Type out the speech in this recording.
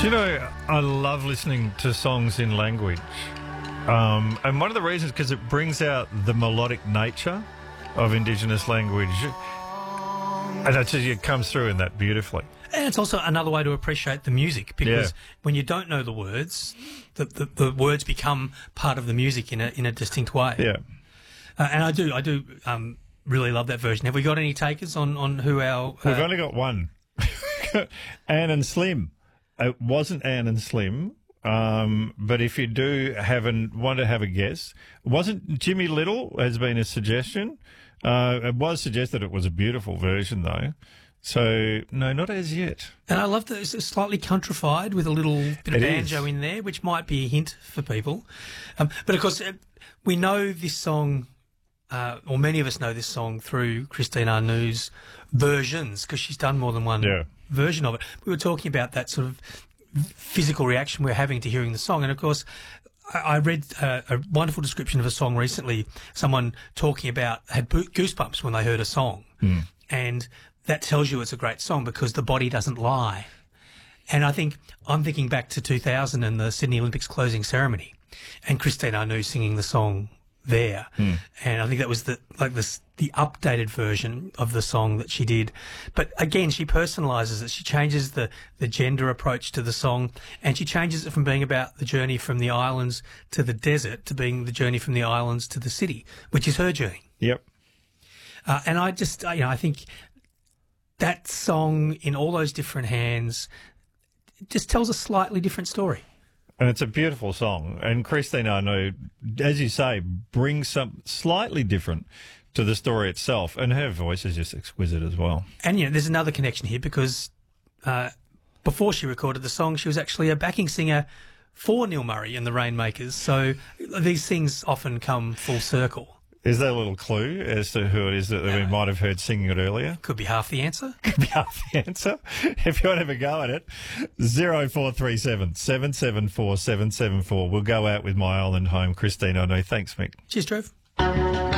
Do you know, I love listening to songs in language. And one of the reasons, because it brings out the melodic nature of Indigenous language. And it comes through in that beautifully. And it's also another way to appreciate the music, because when you don't know the words, the words become part of the music in a distinct way. Yeah. And I do really love that version. Have we got any takers on who our... We've only got one. Ann and Slim. It wasn't Ann and Slim, but if you do want to have a guess, it wasn't Jimmy Little, has been a suggestion. It was suggested it was a beautiful version, though. So, no, not as yet. And I love that it's slightly countrified with a little bit of banjo in there, which might be a hint for people. But, of course, we know this song, or many of us know this song through Christine Arnou's versions, because she's done more than one version of it. We were talking about that sort of physical reaction we're having to hearing the song. And, of course, I read a wonderful description of a song recently, someone talking about had goosebumps when they heard a song. And that tells you it's a great song because the body doesn't lie. And I'm thinking back to 2000 and the Sydney Olympics closing ceremony and Christine Arnoux singing the song there. And I think that was the updated version of the song that she did. But again, she personalises it. She changes the gender approach to the song, and she changes it from being about the journey from the islands to the desert to being the journey from the islands to the city, which is her journey. Yep. And I think that song in all those different hands just tells a slightly different story. And it's a beautiful song. And Christine Arnoux, as you say, brings something slightly different to the story itself. And her voice is just exquisite as well. And, there's another connection here because before she recorded the song, she was actually a backing singer for Neil Murray and the Rainmakers. So these things often come full circle. Is there a little clue as to who it is that we might have heard singing it earlier? Could be half the answer. Could be half the answer. If you want to have a go at it, 0437 774 774. We'll go out with My Island Home, Christine Arnoux. Thanks, Mick. Cheers, Trev.